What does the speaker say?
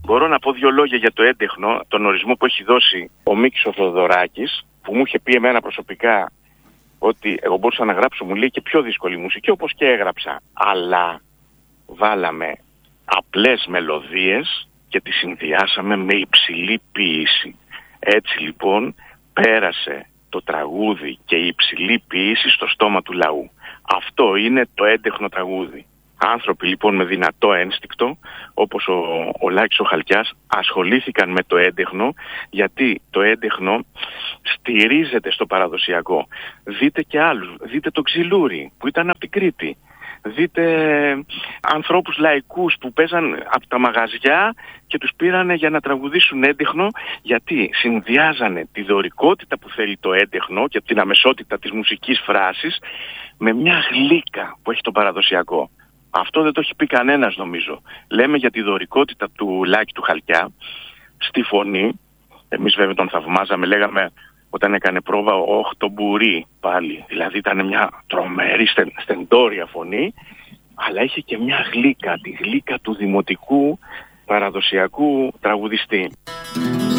Μπορώ να πω δύο λόγια για το έντεχνο, τον ορισμό που έχει δώσει ο Μίκης ο Θοδωράκης, που μου είχε πει εμένα προσωπικά ότι εγώ μπορούσα να γράψω, μου λέει, και πιο δύσκολη μουσική, όπως και έγραψα. Αλλά βάλαμε απλές μελωδίες και τις συνδυάσαμε με υψηλή ποίηση. Έτσι λοιπόν πέρασε το τραγούδι και η υψηλή ποίηση στο στόμα του λαού. Αυτό είναι το έντεχνο τραγούδι. Άνθρωποι λοιπόν με δυνατό ένστικτο, όπως ο Λάκης ο Χαλκιάς, ασχολήθηκαν με το έντεχνο, γιατί το έντεχνο στηρίζεται στο παραδοσιακό. Δείτε και άλλους, δείτε το Ξυλούρι που ήταν από την Κρήτη. Δείτε ανθρώπους λαϊκούς που παίζαν από τα μαγαζιά και τους πήρανε για να τραγουδήσουν έντεχνο, γιατί συνδυάζανε τη δωρικότητα που θέλει το έντεχνο και την αμεσότητα της μουσικής φράσης με μια γλύκα που έχει το παραδοσιακό. Αυτό δεν το έχει πει κανένας, νομίζω. Λέμε για τη δωρικότητα του Λάκη του Χαλκιά στη φωνή. Εμείς βέβαια τον θαυμάζαμε, λέγαμε όταν έκανε πρόβα το μπουρί πάλι. Δηλαδή ήταν μια τρομερή στεντόρια φωνή, αλλά είχε και μια γλύκα, τη γλύκα του δημοτικού παραδοσιακού τραγουδιστή.